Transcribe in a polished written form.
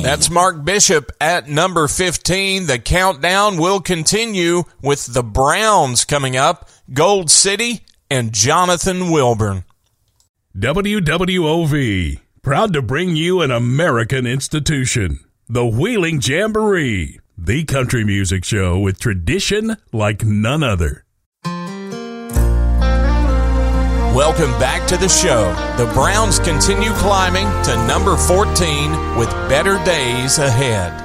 That's Mark Bishop at number 15. The countdown will continue with the Browns coming up, Gold City, and Jonathan Wilburn. WWOV, proud to bring you an American institution, the Wheeling Jamboree, the country music show with tradition like none other. Welcome back to the show. The Browns continue climbing to number 14 with better days ahead.